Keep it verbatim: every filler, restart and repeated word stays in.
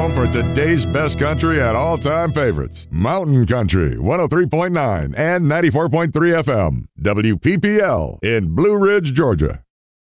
home for today's best country and all-time favorites. Mountain Country, one oh three point nine and ninety-four point three F M. W P P L in Blue Ridge, Georgia.